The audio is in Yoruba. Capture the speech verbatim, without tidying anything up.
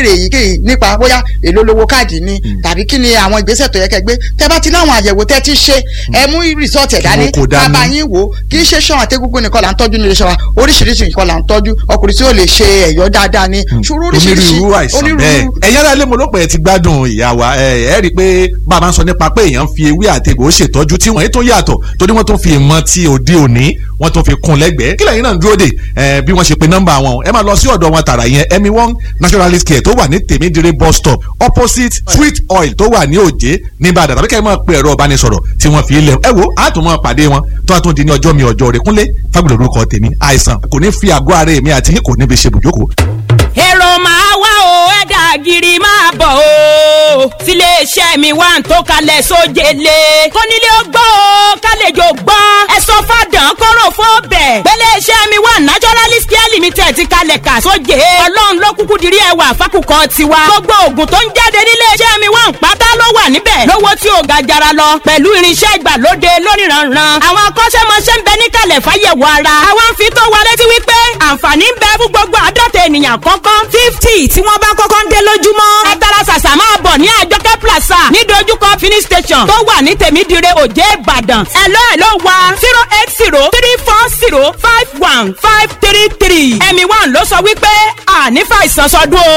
béèrè èyíkéyìí nípa bóyá èlò lówó káàdì ni tàbí kí ni àwọn ìgbésẹ̀ tó yẹ kẹ́ gbé tẹ́ bá ti láwọn àyẹ̀wò tẹ́ ti ṣe ẹ mú rìsọ́ọ̀tì ẹ̀ dání bàbá yín wò kì í ṣe ṣan àtẹ́gúngún nìkan là ń tọ́jú nílé iṣẹ́ wa oríṣiríṣi nǹkan là ń tọ́jú ọkùnrin tí ó lè ṣe ẹ̀yọ́ dáadáa ni ṣòro oríṣiríṣi onírúurú. ẹ̀yin ará ilé mo ló pẹ̀ ti gbádùn ìyá wa ẹ̀ rí i pé bàbá ń sọ nípa pé èèyàn fi ewé àtegbò ṣètọ́jú tí wọ́n tó yàtọ̀ torí wọ́n tó fi ìmọ̀ ti òde òní wọ́n tó fi kún lẹ́gbẹ̀ẹ́ kí lẹ́yìn náà ń dúró dè bí wọ́n ṣe pe nọ́mbà wọn ẹ máa lọ sí ọ̀dọ̀ wọn tààrà yẹn emi one naturalist care tó wà ní tèmídìrí bus stop opposite sweet oil tó wà ní òjé ní Ìbàdàn tàbí kẹ́ ẹ máa pe ẹ̀rọ ìbánisọ̀rọ̀ tí wọ́n fi lẹ̀ ẹ wo á tún máa pàdé wọn tó a tún di ní ọjọ́ mi ọjọ́ rẹ̀ Kúnlé Fágbèlè orúkọ tèmi àìsàn kò ní fi àgọ́ ara èmi àti yín kò ní fi ṣe bùjókòó. èrò máa wá o ẹ̀dá gírí máa bọ̀ o tiléeṣẹ́ mi wà ń tó kalẹ̀ sójele kónílé ó gbọ́ o kálejò gbọ́ ẹ sọ fàdán kóró fún bẹ̀ gbéléeṣẹ́ mi wà naturalist care limited ti kalẹ̀ kà sóje ọlọ́run ló kúkú dirí ẹwà fákùkọ tiwa gbogbo oògùn tó ń jáde níléeṣẹ́ mi wà ń pátá ló wà níbẹ̀ lówó tí ò ga jara lọ pẹ̀lú irinṣẹ́ ìgbàlóde lóníranran àwọn akọ́ṣẹ́mọṣẹ́ ń bẹ níkàlẹ̀ fáyẹ̀wò ara àwọn ń fi tó wa létí wípé àǹfààní ń bẹ fún gbogbo àádọ́ta ènìyàn kọ́kọ́ fifty tí wọ́n bá kọ́kọ́ ń dé lójúmọ́ ẹ tara ṣàṣà máa bọ̀ ní àjọkẹ́ plaza ní dojúkọ finish station tó wà ní tèmídìrẹ òjé ìbàdàn ẹ̀lọ́ ẹ̀lọ́ wa zero eight zero three four zero five one five three three ẹ̀mí one ló sọ wípé àní fàìsàn sọdún o.